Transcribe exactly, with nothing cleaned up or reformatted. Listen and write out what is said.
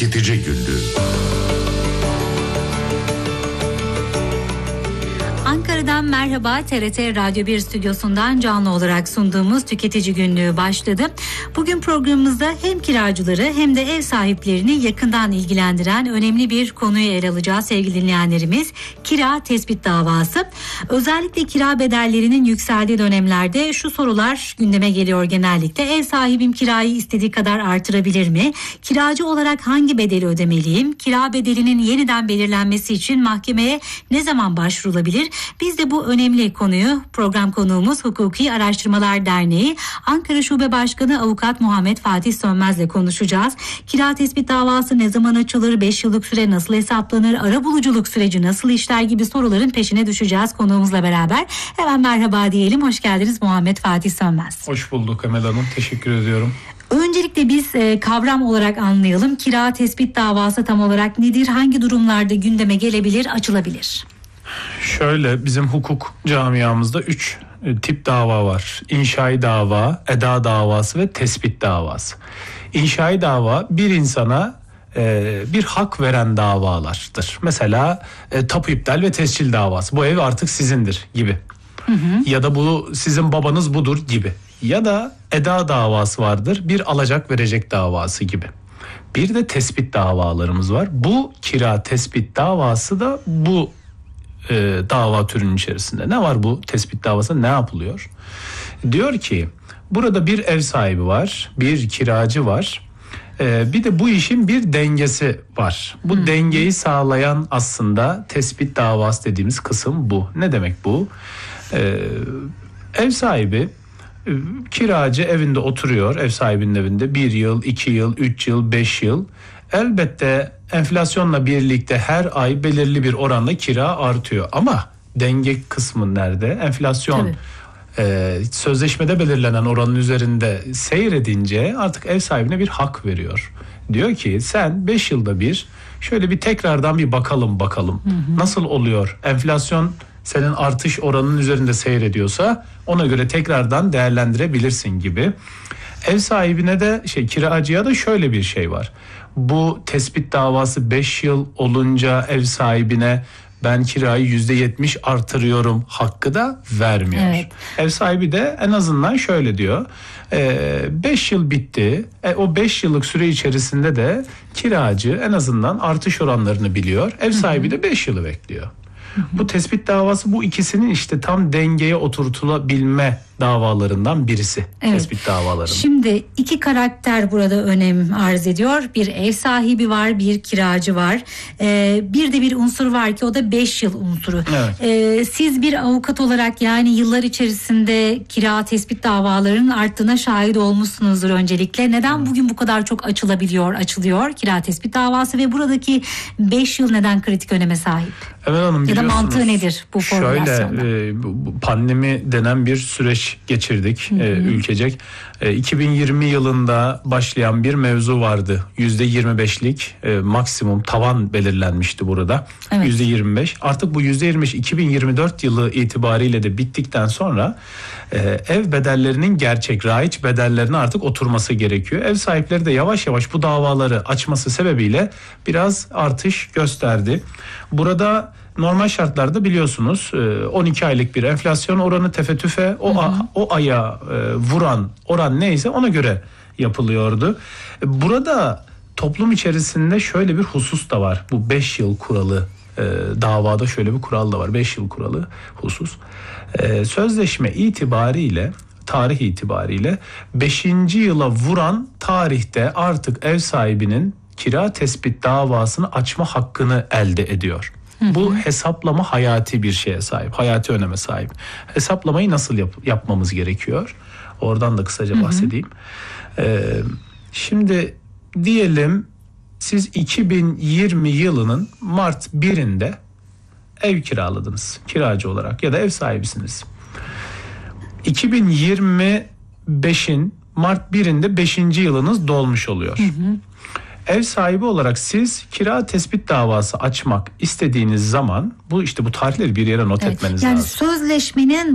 Tüketici Günlüğü. Ankara'dan merhaba. T R T Radyo bir stüdyosundan canlı olarak sunduğumuz Tüketici Günlüğü başladı. Bugün programımızda hem kiracıları hem de ev sahiplerini yakından ilgilendiren önemli bir konuyu ele alacağız sevgili dinleyenlerimiz. Kira tespit davası. Özellikle kira bedellerinin yükseldiği dönemlerde şu sorular gündeme geliyor genellikle. Ev sahibim kirayı istediği kadar artırabilir mi? Kiracı olarak hangi bedeli ödemeliyim? Kira bedelinin yeniden belirlenmesi için mahkemeye ne zaman başvurulabilir? Biz de bu önemli konuyu program konuğumuz Hukuki Araştırmalar Derneği Ankara Şube Başkanı Avukat Muhammed Fatih Sönmez'le konuşacağız. Kira tespit davası ne zaman açılır? beş yıllık süre nasıl hesaplanır? Arabuluculuk süreci nasıl işler gibi soruların peşine düşeceğiz konuğumuzla beraber. Hemen merhaba diyelim. Hoş geldiniz Muhammed Fatih Sönmez. Hoş bulduk Emel Hanım. Teşekkür ediyorum. Öncelikle biz e, kavram olarak anlayalım. Kira tespit davası tam olarak nedir? Hangi durumlarda gündeme gelebilir, açılabilir? Şöyle, bizim hukuk camiamızda üç tip dava var. İnşai dava, eda davası ve tespit davası. İnşai dava bir insana e, bir hak veren davalardır. Mesela e, tapu iptal ve tescil davası. Bu ev artık sizindir gibi. Hı hı. Ya da bu sizin babanız budur gibi. Ya da eda davası vardır. Bir alacak verecek davası gibi. Bir de tespit davalarımız var. Bu kira tespit davası da bu E, dava türünün içerisinde. Ne var bu tespit davası? Ne yapılıyor? Diyor ki burada bir ev sahibi var, bir kiracı var. E, bir de bu işin bir dengesi var. Bu hmm. dengeyi sağlayan aslında tespit davası dediğimiz kısım bu. Ne demek bu? E, ev sahibi e, kiracı evinde oturuyor, ev sahibinin evinde bir yıl, iki yıl, üç yıl, beş yıl. Elbette enflasyonla birlikte her ay belirli bir oranda kira artıyor. Ama denge kısmı nerede? Enflasyon e, sözleşmede belirlenen oranın üzerinde seyredince artık ev sahibine bir hak veriyor. Diyor ki sen beş yılda bir şöyle bir tekrardan bir bakalım bakalım. Hı hı. Nasıl oluyor? Enflasyon senin artış oranının üzerinde seyrediyorsa ona göre tekrardan değerlendirebilirsin gibi. Ev sahibine de şey kiracıya da şöyle bir şey var. Bu tespit davası beş yıl olunca ev sahibine ben kirayı yüzde yetmiş artırıyorum hakkı da vermiyor. Evet. Ev sahibi de en azından şöyle diyor. beş yıl bitti. E, o beş yıllık süre içerisinde de kiracı en azından artış oranlarını biliyor. Ev sahibi de beş yılı bekliyor. Bu tespit davası bu ikisinin işte tam dengeye oturtulabilme davalarından birisi. Evet. Tespit davalarının. Şimdi iki karakter burada önem arz ediyor. Bir ev sahibi var, bir kiracı var. Ee, bir de bir unsur var ki o da beş yıl unsuru. Evet. Ee, siz bir avukat olarak yani yıllar içerisinde kira tespit davalarının arttığına şahit olmuşsunuzdur öncelikle. Neden evet. bugün bu kadar çok açılabiliyor, açılıyor kira tespit davası ve buradaki beş yıl neden kritik öneme sahip? Evet hanım, ya da mantığı nedir bu formülasyonda? Şöyle e, bu pandemi denen bir süreç geçirdik e, ülkecek. E, iki bin yirmi yılında başlayan bir mevzu vardı. yüzde yirmi beşlik e, maksimum tavan belirlenmişti burada. Evet. yüzde yirmi beş. Artık bu yüzde yirmi beş iki bin yirmi dört yılı itibariyle de bittikten sonra e, ev bedellerinin gerçek raiç bedellerine artık oturması gerekiyor. Ev sahipleri de yavaş yavaş bu davaları açması sebebiyle biraz artış gösterdi. Burada normal şartlarda biliyorsunuz on iki aylık bir enflasyon oranı tefe tüfe o, a, o aya vuran oran neyse ona göre yapılıyordu. Burada toplum içerisinde şöyle bir husus da var. Bu beş yıl kuralı davada şöyle bir kural da var. beş yıl kuralı husus. Sözleşme itibariyle tarih itibariyle beşinci yıla vuran tarihte artık ev sahibinin kira tespit davasını açma hakkını elde ediyor. Hı hı. Bu hesaplama hayati bir şeye sahip, hayati öneme sahip. Hesaplamayı nasıl yap- yapmamız gerekiyor? Oradan da kısaca bahsedeyim. Hı hı. Ee, şimdi diyelim siz iki bin yirmi yılının Mart birinde ev kiraladınız kiracı olarak ya da ev sahibisiniz. iki bin yirmi beşin Mart birinde beşinci yılınız dolmuş oluyor. Hı hı. Ev sahibi olarak siz kira tespit davası açmak istediğiniz zaman bu işte bu tarihleri bir yere not evet, etmeniz yani lazım. Yani sözleşmenin